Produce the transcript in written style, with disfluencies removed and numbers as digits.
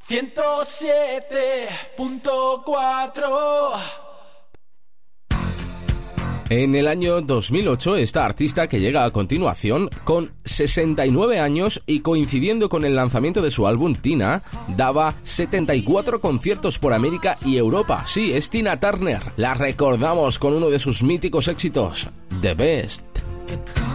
107.4. En el año 2008, esta artista que llega a continuación, con 69 años y coincidiendo con el lanzamiento de su álbum Tina, daba 74 conciertos por América y Europa. Sí, es Tina Turner. La recordamos con uno de sus míticos éxitos, The Best.